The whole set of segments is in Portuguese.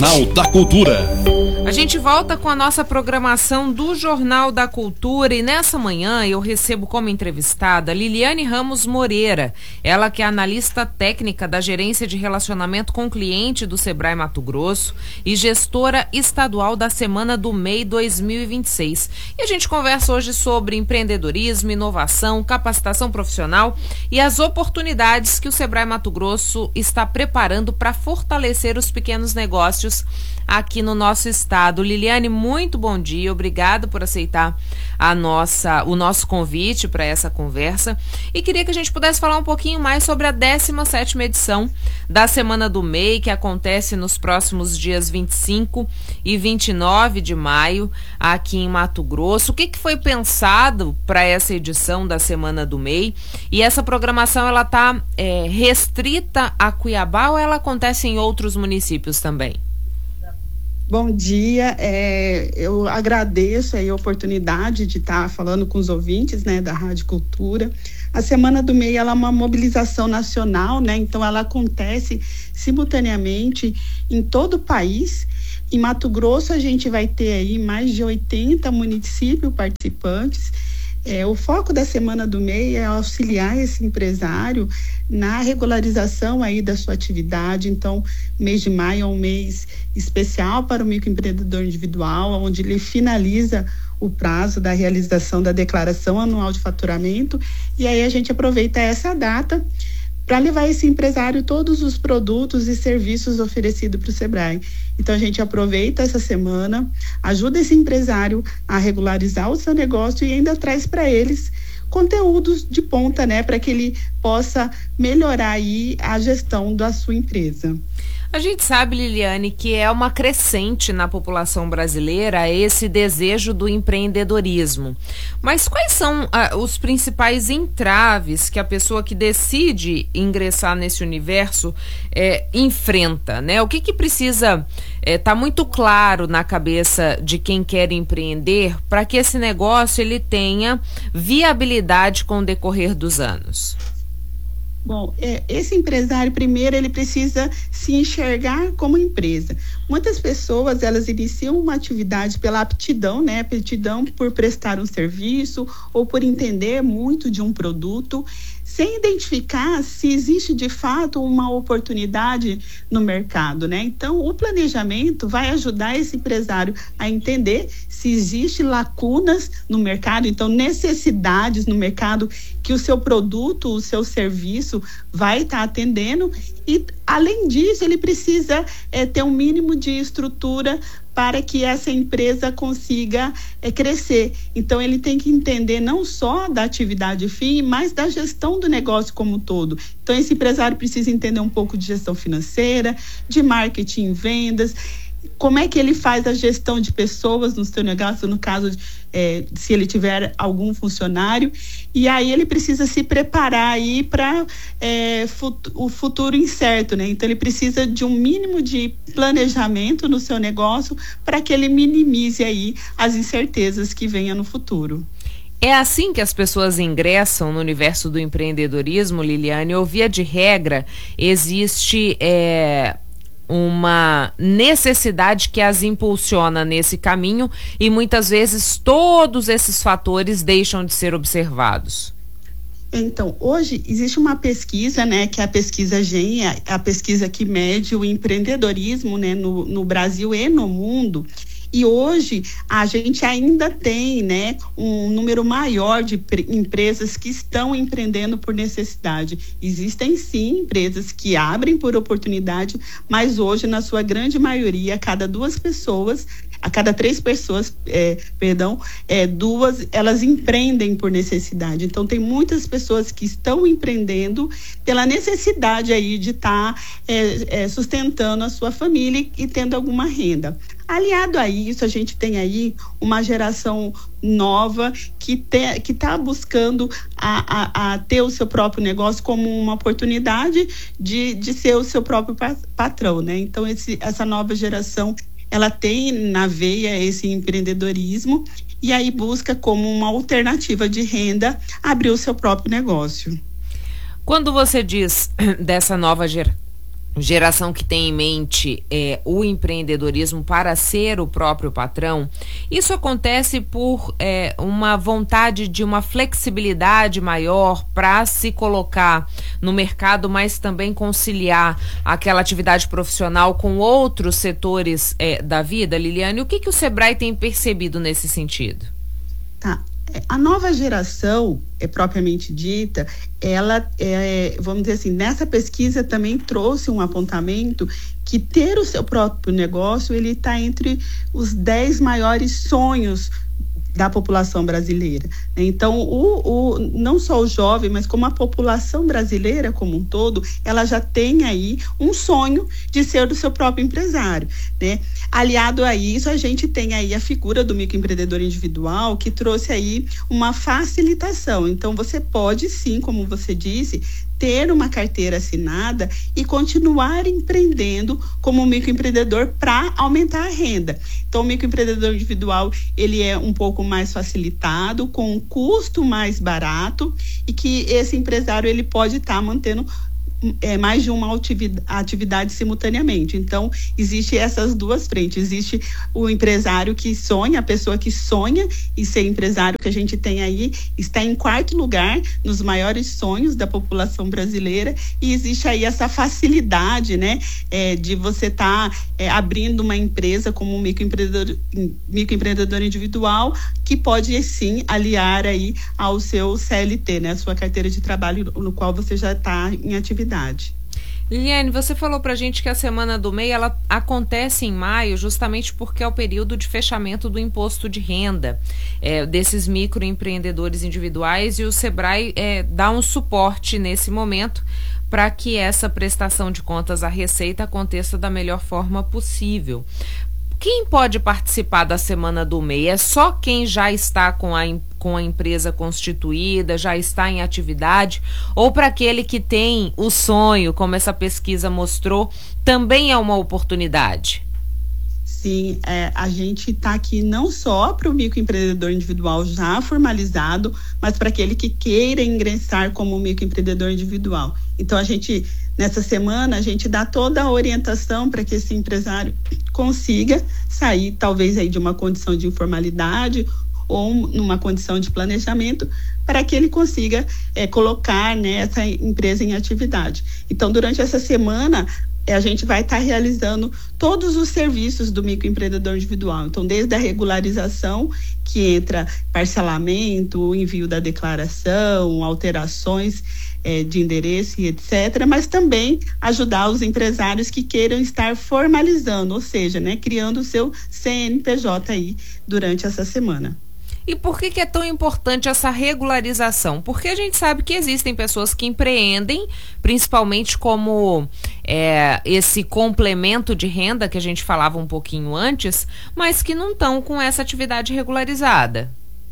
Jornal da Cultura. A gente volta com a nossa programação do Jornal da Cultura e nessa manhã eu recebo como entrevistada Liliane Ramos Moreira, ela que é analista técnica da Gerência de Relacionamento com Cliente do Sebrae Mato Grosso e gestora estadual da Semana do MEI 2026. E a gente conversa hoje sobre empreendedorismo, inovação, capacitação profissional e as oportunidades que o Sebrae Mato Grosso está preparando para fortalecer os pequenos negócios aqui no nosso estado. Liliane, muito bom dia, obrigado por aceitar o nosso convite para essa conversa e queria que a gente pudesse falar um pouquinho mais sobre a 17ª edição da Semana do MEI, que acontece nos próximos dias 25 e 29 de maio aqui em Mato Grosso. O que foi pensado para essa edição da Semana do MEI? E essa programação ela está restrita a Cuiabá ou ela acontece em outros municípios também? Bom dia, eu agradeço aí a oportunidade de estar falando com os ouvintes, né, da Rádio Cultura. A Semana do MEI ela é uma mobilização nacional, né, então ela acontece simultaneamente em todo o país. Em Mato Grosso a gente vai ter aí mais de 80 municípios participantes. O foco da Semana do MEI é auxiliar esse empresário na regularização aí da sua atividade. Então, mês de maio é um mês especial para o microempreendedor individual, onde ele finaliza o prazo da realização da declaração anual de faturamento, e aí a gente aproveita essa data para levar esse empresário todos os produtos e serviços oferecidos para o Sebrae. Então a gente aproveita essa semana, ajuda esse empresário a regularizar o seu negócio e ainda traz para eles conteúdos de ponta, né, para que ele possa melhorar aí a gestão da sua empresa. A gente sabe, Liliane, que é uma crescente na população brasileira esse desejo do empreendedorismo. Mas quais são os principais entraves que a pessoa que decide ingressar nesse universo enfrenta, né? O que precisa estar muito claro na cabeça de quem quer empreender para que esse negócio ele tenha viabilidade com o decorrer dos anos? Bom, esse empresário, primeiro, ele precisa se enxergar como empresa. Muitas pessoas, elas iniciam uma atividade pela aptidão, né? Aptidão por prestar um serviço ou por entender muito de um produto, sem identificar se existe de fato uma oportunidade no mercado, né? Então, o planejamento vai ajudar esse empresário a entender se existe lacunas no mercado, então necessidades no mercado que o seu produto, o seu serviço vai estar atendendo, e além disso ele precisa ter um mínimo de estrutura para que essa empresa consiga crescer. Então ele tem que entender não só da atividade fim, mas da gestão do negócio como um todo. Então esse empresário precisa entender um pouco de gestão financeira, de marketing, vendas, como é que ele faz a gestão de pessoas no seu negócio, no caso se ele tiver algum funcionário, e aí ele precisa se preparar aí para o futuro incerto, né? Então ele precisa de um mínimo de planejamento no seu negócio para que ele minimize aí as incertezas que venham no futuro. É assim que as pessoas ingressam no universo do empreendedorismo, Liliane, ou via de regra existe uma necessidade que as impulsiona nesse caminho e muitas vezes todos esses fatores deixam de ser observados? Então, hoje existe uma pesquisa, né, que é a pesquisa GEM, a pesquisa que mede o empreendedorismo, né, no Brasil e no mundo. E hoje a gente ainda tem, né, um número maior de empresas que estão empreendendo por necessidade. Existem sim empresas que abrem por oportunidade, mas hoje, na sua grande maioria, a cada três pessoas, duas, elas empreendem por necessidade. Então, tem muitas pessoas que estão empreendendo pela necessidade aí de estar sustentando a sua família e tendo alguma renda. Aliado a isso, a gente tem aí uma geração nova que está buscando a ter o seu próprio negócio como uma oportunidade de ser o seu próprio patrão, né? Então, essa nova geração, ela tem na veia esse empreendedorismo e aí busca como uma alternativa de renda abrir o seu próprio negócio. Quando você diz dessa nova geração que tem em mente o empreendedorismo para ser o próprio patrão, isso acontece por uma vontade de uma flexibilidade maior para se colocar no mercado, mas também conciliar aquela atividade profissional com outros setores da vida. Liliane, o que o Sebrae tem percebido nesse sentido? Tá. A nova geração, propriamente dita, ela, vamos dizer assim, nessa pesquisa também trouxe um apontamento que ter o seu próprio negócio, ele está entre os 10 maiores sonhos da população brasileira. Então, não só o jovem, mas como a população brasileira como um todo, ela já tem aí um sonho de ser do seu próprio empresário, né? Aliado a isso, a gente tem aí a figura do microempreendedor individual, que trouxe aí uma facilitação. Então, você pode sim, como você disse, ter uma carteira assinada e continuar empreendendo como microempreendedor para aumentar a renda. Então, o microempreendedor individual, ele é um pouco mais facilitado, com um custo mais barato, e que esse empresário ele pode estar mantendo mais de uma atividade simultaneamente. Então, existe essas duas frentes. Existe o empresário que sonha, a pessoa que sonha em ser empresário, que a gente tem aí, está em 4º lugar nos maiores sonhos da população brasileira, e existe aí essa facilidade, né, de você estar abrindo uma empresa como um microempreendedor individual, que pode sim aliar aí ao seu CLT, né, a sua carteira de trabalho, no qual você já está em atividade. Liliane, você falou pra gente que a Semana do MEI, ela acontece em maio justamente porque é o período de fechamento do imposto de renda desses microempreendedores individuais, e o Sebrae dá um suporte nesse momento para que essa prestação de contas à Receita aconteça da melhor forma possível. Quem pode participar da Semana do MEI? É só quem já está com a empresa constituída, já está em atividade? Ou para aquele que tem o sonho, como essa pesquisa mostrou, também é uma oportunidade? Sim, a gente está aqui não só para o microempreendedor individual já formalizado, mas para aquele que queira ingressar como microempreendedor individual. Então, nessa semana, a gente dá toda a orientação para que esse empresário consiga sair, talvez, aí de uma condição de informalidade ou numa condição de planejamento, para que ele consiga colocar, né, essa empresa em atividade. Então, durante essa semana, a gente vai estar realizando todos os serviços do microempreendedor individual. Então, desde a regularização, que entra parcelamento, o envio da declaração, alterações de endereço e etc., mas também ajudar os empresários que queiram estar formalizando, ou seja, né, criando o seu CNPJ aí durante essa semana. E por que é tão importante essa regularização? Porque a gente sabe que existem pessoas que empreendem, principalmente como esse complemento de renda que a gente falava um pouquinho antes, mas que não estão com essa atividade regularizada.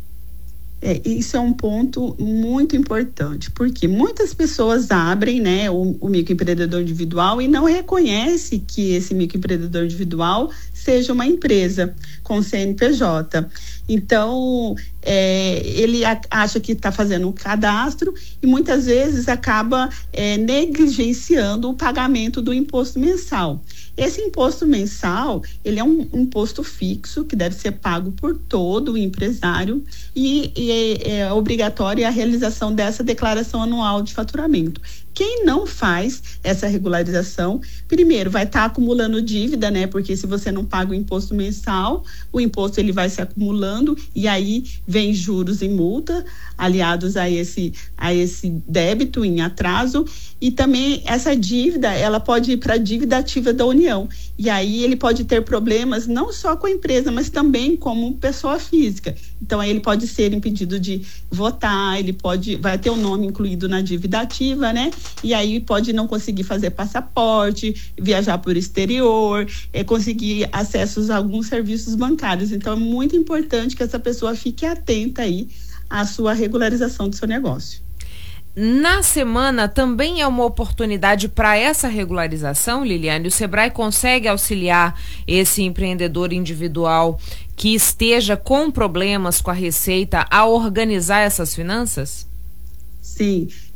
Isso é um ponto muito importante, porque muitas pessoas abrem, né, o microempreendedor individual e não reconhece que esse microempreendedor individual seja uma empresa com CNPJ. Então, ele acha que está fazendo um cadastro e muitas vezes acaba negligenciando o pagamento do imposto mensal. Esse imposto mensal, ele é um imposto fixo que deve ser pago por todo o empresário e é obrigatória a realização dessa declaração anual de faturamento. Quem não faz essa regularização, primeiro vai estar acumulando dívida, né? Porque se você não paga o imposto mensal, o imposto ele vai se acumulando e aí vem juros e multa aliados a esse débito em atraso, e também essa dívida, ela pode ir para a dívida ativa da União. E aí ele pode ter problemas não só com a empresa, mas também como pessoa física. Então aí ele pode ser impedido de votar, vai ter o nome incluído na dívida ativa, né? E aí pode não conseguir fazer passaporte, viajar por exterior, conseguir acessos a alguns serviços bancários. Então é muito importante que essa pessoa fique atenta aí à sua regularização do seu negócio. Na semana também é uma oportunidade para essa regularização, Liliane? O Sebrae consegue auxiliar esse empreendedor individual que esteja com problemas com a Receita a organizar essas finanças? Sim,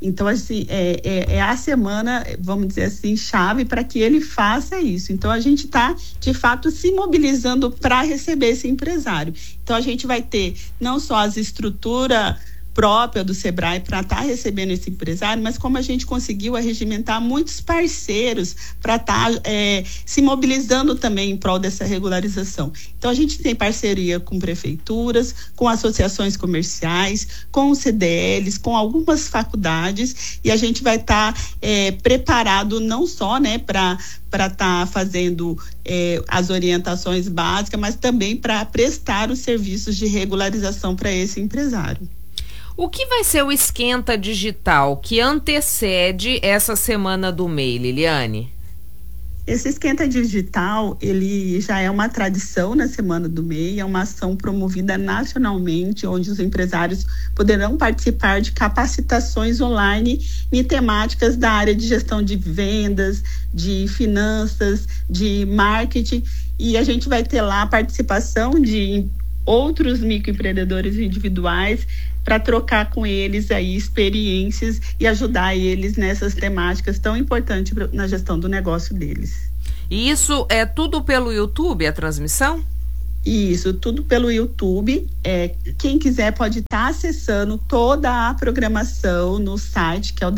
Então, assim, é a semana, vamos dizer assim, chave para que ele faça isso. Então, a gente está, de fato, se mobilizando para receber esse empresário. Então, a gente vai ter não só as estruturas própria do Sebrae para estar recebendo esse empresário, mas como a gente conseguiu arregimentar muitos parceiros para estar se mobilizando também em prol dessa regularização. Então a gente tem parceria com prefeituras, com associações comerciais, com os CDLs, com algumas faculdades, e a gente vai estar preparado não só, né, para estar fazendo as orientações básicas, mas também para prestar os serviços de regularização para esse empresário. O que vai ser o esquenta digital que antecede essa semana do MEI, Liliane? Esse esquenta digital, ele já é uma tradição na semana do MEI, é uma ação promovida nacionalmente, onde os empresários poderão participar de capacitações online em temáticas da área de gestão de vendas, de finanças, de marketing, e a gente vai ter lá a participação de outros microempreendedores individuais para trocar com eles aí experiências e ajudar eles nessas temáticas tão importantes na gestão do negócio deles. E isso é tudo pelo YouTube, a transmissão? Isso, tudo pelo YouTube. Quem quiser pode estar acessando toda a programação no site, que é o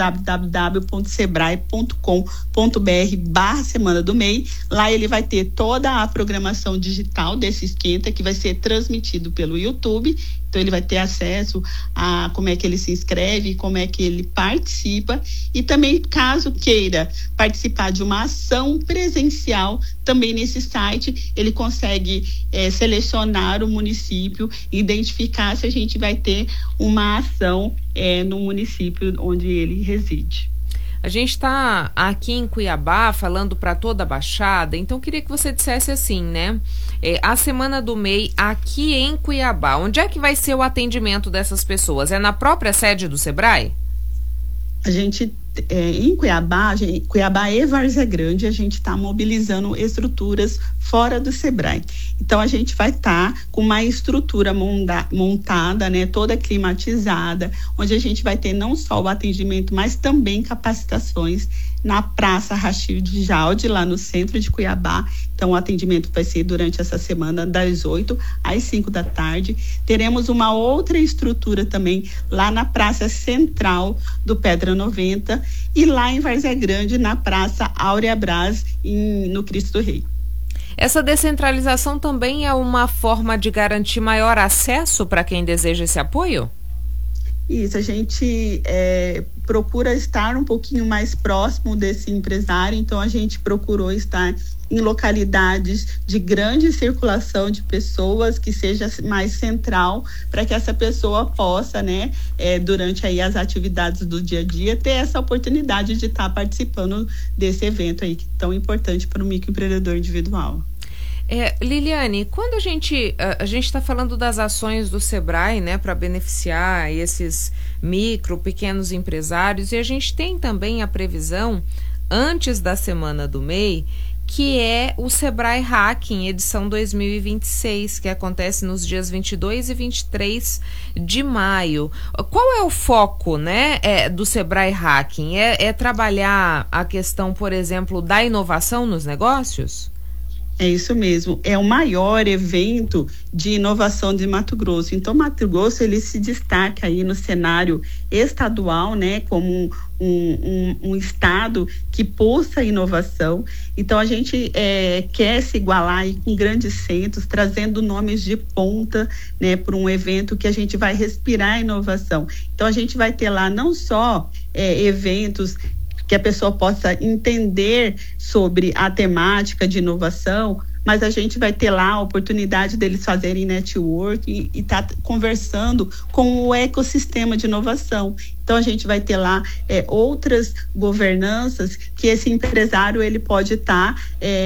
www.sebrae.com.br/Semana do MEI. Lá ele vai ter toda a programação digital desse esquenta, que vai ser transmitido pelo YouTube. Então ele vai ter acesso a como é que ele se inscreve, como é que ele participa, e também, caso queira participar de uma ação presencial, também nesse site ele consegue selecionar o município e identificar se a gente vai ter uma ação no município onde ele reside. A gente está aqui em Cuiabá falando para toda a Baixada, então queria que você dissesse assim, né? A Semana do MEI aqui em Cuiabá, onde é que vai ser o atendimento dessas pessoas? É na própria sede do Sebrae? A gente, em Cuiabá e Várzea Grande, a gente está mobilizando estruturas fora do Sebrae. Então, a gente vai estar com uma estrutura montada, né, toda climatizada, onde a gente vai ter não só o atendimento, mas também capacitações na Praça Rachid Jaldi, lá no centro de Cuiabá. Então, o atendimento vai ser durante essa semana, das 8 às 5 da tarde. Teremos uma outra estrutura também lá na Praça Central do Pedra 90 e lá em Várzea Grande, na Praça Áurea Braz, no Cristo Rei. Essa descentralização também é uma forma de garantir maior acesso para quem deseja esse apoio? Isso, a gente procura estar um pouquinho mais próximo desse empresário, então a gente procurou estar em localidades de grande circulação de pessoas, que seja mais central, para que essa pessoa possa, né, durante aí as atividades do dia a dia, ter essa oportunidade de estar participando desse evento aí, que é tão importante para o microempreendedor individual. Liliane, quando a gente está falando das ações do Sebrae, né, para beneficiar esses pequenos empresários, e a gente tem também a previsão, antes da Semana do MEI, que é o Sebrae Hacking, edição 2026, que acontece nos dias 22 e 23 de maio. Qual é o foco, né, do Sebrae Hacking? É trabalhar a questão, por exemplo, da inovação nos negócios? É isso mesmo, é o maior evento de inovação de Mato Grosso. Então, Mato Grosso, ele se destaca aí no cenário estadual, né, como um estado que pulsa a inovação. Então, a gente quer se igualar aí com grandes centros, trazendo nomes de ponta, né, para um evento que a gente vai respirar a inovação. Então, a gente vai ter lá não só eventos que a pessoa possa entender sobre a temática de inovação, mas a gente vai ter lá a oportunidade deles fazerem network e estar conversando com o ecossistema de inovação. Então, a gente vai ter lá outras governanças que esse empresário ele pode estar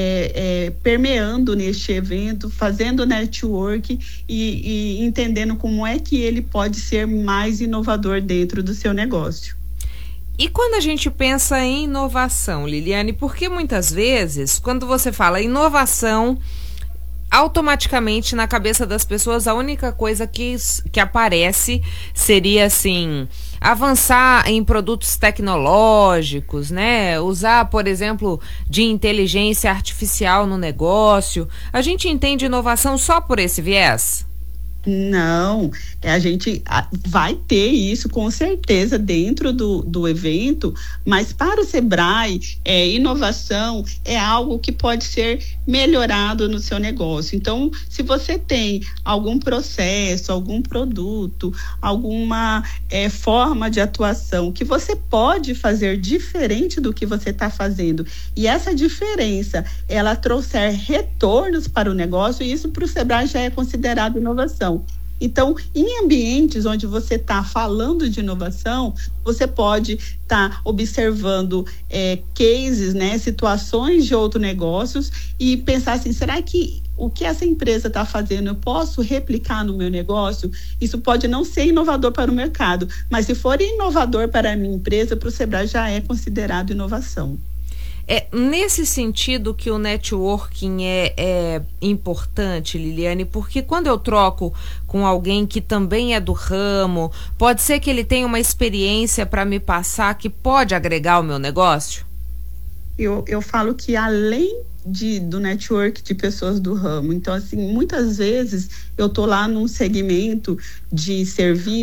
permeando neste evento, fazendo network e entendendo como é que ele pode ser mais inovador dentro do seu negócio. E quando a gente pensa em inovação, Liliane, porque muitas vezes, quando você fala inovação, automaticamente na cabeça das pessoas a única coisa que aparece seria assim, avançar em produtos tecnológicos, né? Usar, por exemplo, de inteligência artificial no negócio. A gente entende inovação só por esse viés? Não, a gente vai ter isso com certeza dentro do evento, mas para o Sebrae, inovação é algo que pode ser melhorado no seu negócio. Então, se você tem algum processo, algum produto, alguma forma de atuação que você pode fazer diferente do que você está fazendo, e essa diferença, ela trouxer retornos para o negócio, isso para o Sebrae já é considerado inovação. Então, em ambientes onde você está falando de inovação, você pode estar observando cases, né, situações de outros negócios e pensar assim, será que o que essa empresa está fazendo eu posso replicar no meu negócio? Isso pode não ser inovador para o mercado, mas se for inovador para a minha empresa, para o Sebrae já é considerado inovação. É nesse sentido que o networking é importante, Liliane, porque quando eu troco com alguém que também é do ramo, pode ser que ele tenha uma experiência para me passar que pode agregar ao meu negócio? Eu falo que além do network de pessoas do ramo, então assim, muitas vezes eu tô lá num segmento de serviço